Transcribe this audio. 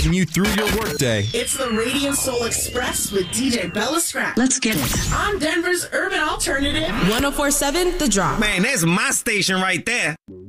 you through your workday. It's the Radiant Soul Express with DJ Bella Scrap. Let's get it. On Denver's Urban Alternative. 104.7 The Drop. Man, that's my station right there.